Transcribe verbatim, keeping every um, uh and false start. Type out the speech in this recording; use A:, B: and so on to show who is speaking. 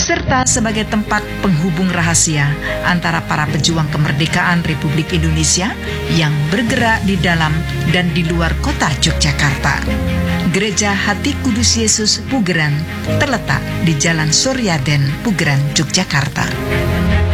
A: serta sebagai tempat penghubung rahasia antara para pejuang kemerdekaan Republik Indonesia yang bergerak di dalam dan di luar kota Yogyakarta. Gereja Hati Kudus Yesus Pugeran terletak di Jalan Suryaden, Pugeran, Yogyakarta.